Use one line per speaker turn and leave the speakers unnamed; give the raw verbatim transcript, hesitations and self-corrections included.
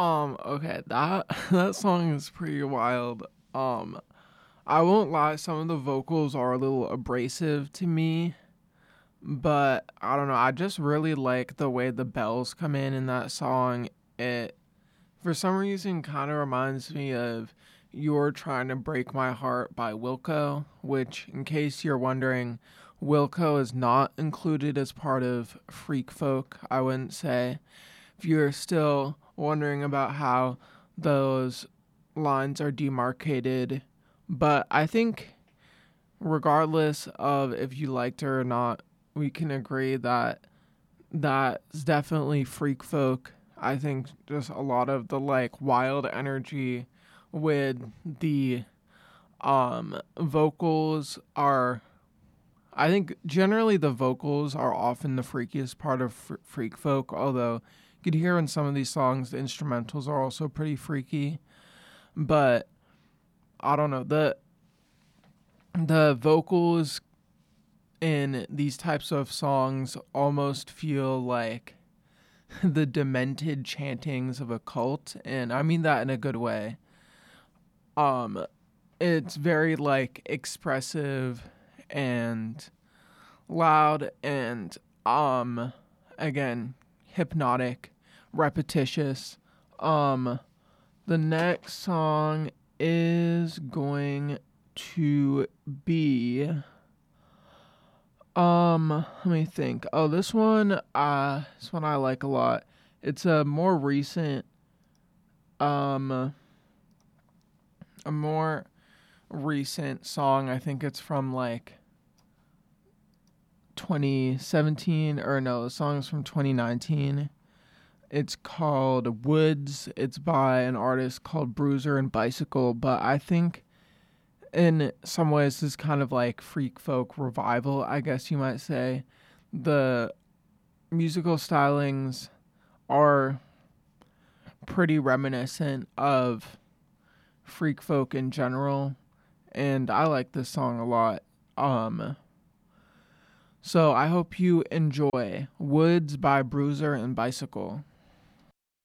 Um, okay, that that song is pretty wild. Um, I won't lie, some of the vocals are a little abrasive to me, but I don't know, I just really like the way the bells come in in that song. It, for some reason, kind of reminds me of You're Trying to Break My Heart by Wilco, which, in case you're wondering, Wilco is not included as part of Freak Folk, I wouldn't say. If you're still wondering about how those lines are demarcated, but I think regardless of if you liked it or not, we can agree that that's definitely freak folk. I think just a lot of the like wild energy with the um vocals are, I think generally the vocals are often the freakiest part of fr- freak folk, although you could hear in some of these songs the instrumentals are also pretty freaky. But I don't know, the the vocals in these types of songs almost feel like the demented chantings of a cult, and I mean that in a good way. Um it's very like expressive and loud and um again hypnotic, repetitious. Um the next song is going to be um let me think. Oh, this one uh this one I like a lot. It's a more recent um a more recent song. I think it's from like twenty seventeen, or no, the song's from twenty nineteen. It's called Woods. It's by an artist called Bruiser and Bicycle, but I think in some ways this is kind of like freak folk revival, I guess you might say. The musical stylings are pretty reminiscent of freak folk in general, and I like this song a lot. Um so I hope you enjoy Woods by Bruiser and Bicycle.